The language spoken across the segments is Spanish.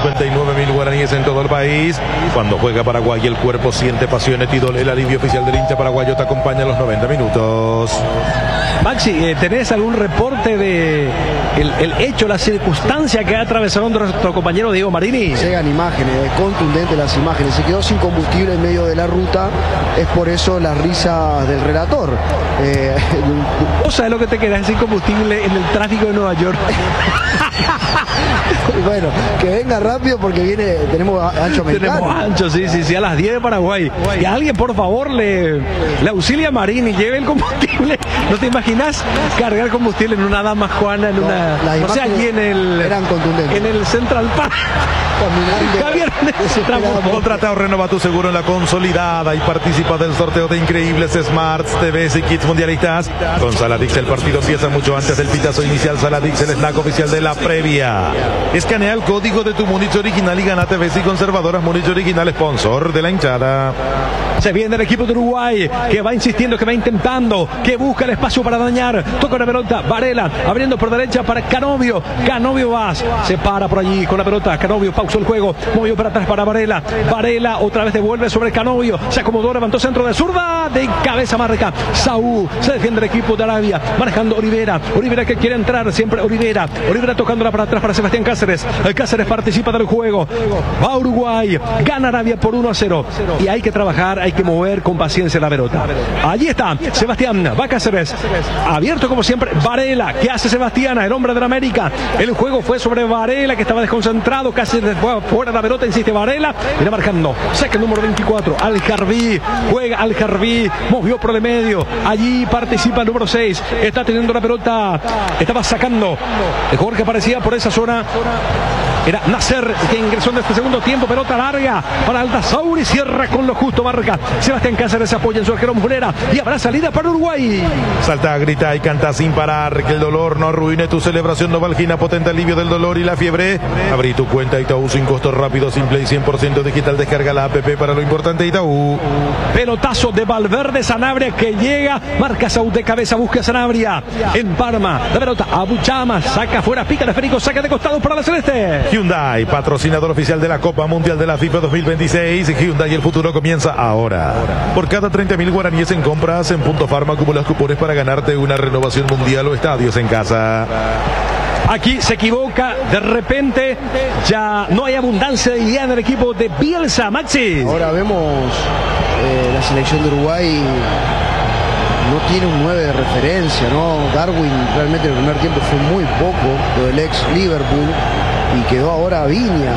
59.000 guaraníes en todo el país. Cuando juega Paraguay, el cuerpo siente pasión. Etidol, el alivio oficial del hincha paraguayo, te acompaña en los 90 minutos. Maxi, ¿tenés algún reporte de el hecho, la circunstancia que ha atravesado nuestro compañero Diego Marini? Llegan imágenes, contundentes las imágenes. Se quedó sin combustible en medio de la ruta. Es por eso las risas del relator. ¿Vos sabés lo que te quedás sin combustible en el tráfico de Nueva York? Bueno, que venga rápido porque tenemos ancho americano. Tenemos ancho, sí, a las 10 de Paraguay. Que alguien, por favor, le auxilia a Marini, lleve el combustible. ¿No te imaginas cargar combustible en una Dama Juana, en una... No sé, allí en el... Eran contundentes. En el Central Park. Javier, Contrata o renova tu seguro en la consolidada y participa del sorteo de increíbles Smarts, TVs y kits mundialistas. Con Saladix el partido empieza mucho antes del pitazo inicial. Saladix, el snack oficial de la previa. Escanea el código de tu Múnich original y gana TVs y conservadoras Múnich original, sponsor de la hinchada. Se viene el equipo de Uruguay, que va insistiendo, que va intentando, que busca el espacio para dañar. Toca la pelota, Varela, abriendo por derecha para Canovio. Canovio va, se para por allí con la pelota. Canovio pausó el juego, movió para atrás para Varela. Varela otra vez devuelve sobre Canovio. Se acomodó, levantó centro de zurda, de cabeza marca Saúl. Se defiende el equipo de Arabia, manejando Olivera. Olivera que quiere entrar, siempre Olivera. Olivera tocándola para atrás para Sebastián Cáceres. El Cáceres participa del juego. Va Uruguay, gana Arabia por 1-0. Y hay que trabajar, hay que mover con paciencia la pelota. Allí está Sebastián, va Cáceres, abierto como siempre Varela. ¿Qué hace Sebastián, el hombre de la América? El juego fue sobre Varela, que estaba desconcentrado, casi fuera de la pelota, insiste Varela, viene marcando, saca el número 24, Al-Harbi, juega Al-Harbi, movió por el medio, allí participa el número 6, está teniendo la pelota, estaba sacando el jugador que aparecía por esa zona. Era Nasser, que ingresó en este segundo tiempo. Pelota larga para Aldasauri, cierra con lo justo, marca Sebastián Cáceres, apoya en su arquero Murera y habrá salida para Uruguay. Salta, grita y canta sin parar, que el dolor no arruine tu celebración. Novalgina, potente alivio del dolor y la fiebre. Abrí tu cuenta Itaú sin costo, rápido, simple y 100% digital. Descarga la app para lo importante Itaú. Pelotazo de Valverde, Sanabria que llega, marca Saúl de cabeza, busca a Sanabria en Parma, la pelota Abu Chama, saca fuera, pica de Federico, saca de costado para la celeste. Hyundai, patrocinador oficial de la Copa Mundial de la FIFA 2026. Hyundai, el futuro comienza ahora. Por cada 30.000 guaraníes en compras en Punto Farma, acumulas cupones para ganarte una renovación mundial o estadios en casa. Aquí se equivoca, de repente ya no hay abundancia de idea en el equipo de Bielsa, Maxi. Ahora vemos la selección de Uruguay no tiene un 9 de referencia, ¿no? Darwin realmente en el primer tiempo fue muy poco, lo del ex Liverpool, y quedó ahora Viña.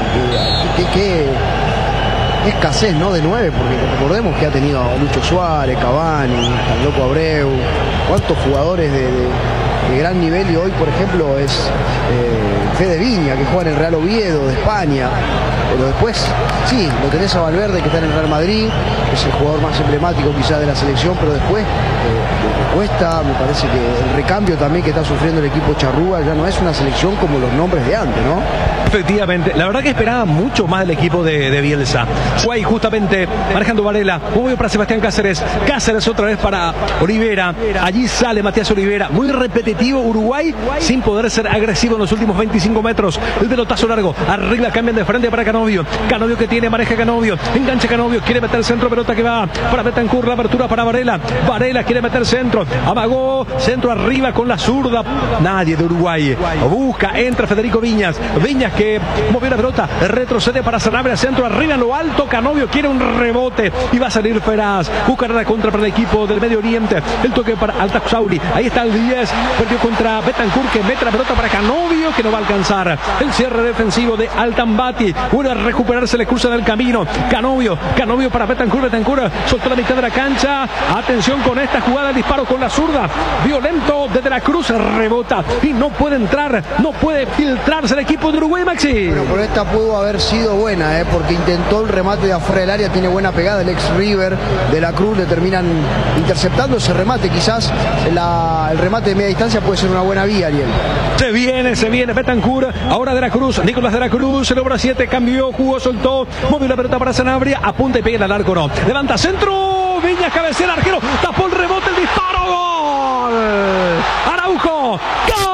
Qué escasez, ¿no? De 9, porque recordemos que ha tenido a Lucho Suárez, Cavani, al Loco Abreu, cuántos jugadores de gran nivel, y hoy por ejemplo es Fede Viña, que juega en el Real Oviedo de España. Pero después, sí, lo tenés a Valverde, que está en el Real Madrid, es el jugador más emblemático quizás de la selección, pero después cuesta, me parece que el recambio también que está sufriendo el equipo charrúa ya no es una selección como los nombres de antes, ¿no? Efectivamente, la verdad que esperaba mucho más del equipo de Bielsa. Fue ahí justamente manejando Varela, movió para Sebastián Cáceres, Cáceres otra vez para Olivera, allí sale Matías Olivera, muy repetitivo Uruguay, sin poder ser agresivo en los últimos 25 metros, el pelotazo largo, arriba cambian de frente para Canovio, Canovio que tiene, maneja Canovio, engancha Canovio, quiere meter el centro, pelota que va para Betancur, la apertura para Varela, Varela quiere meter centro, amagó, centro arriba con la zurda, nadie de Uruguay, busca, entra Federico Viñas, Viñas que movió la pelota, retrocede para Sanabria, centro arriba en lo alto, Canovio quiere un rebote y va a salir Feraz, buscará la contra para el equipo del Medio Oriente, el toque para Altaxauri, ahí está el 10, perdió contra Betancur que mete la pelota para Canovio que no va a alcanzar, el cierre defensivo de Altambati, vuelve a recuperarse, le cruza en el camino, Canovio para Betancur soltó la mitad de la cancha, atención con esta jugada, el disparo con la zurda, violento desde la cruz, rebota y no puede entrar, no puede filtrarse el equipo de Uruguay, Maxi. Bueno, pero esta pudo haber sido buena, porque intentó el remate de afuera del área, tiene buena pegada el ex River de la Cruz, le terminan interceptando ese remate, quizás el remate de media distancia puede ser una buena vía, Ariel. Se viene Betancur, ahora de la Cruz, Nicolás de la Cruz, el obra 7, cambió, jugó, soltó, movió la pelota para Sanabria, apunta y pega al arco, no, levanta centro, Viñas cabecea el arquero, tapó el rebote, el disparo, gol, Araujo, gol.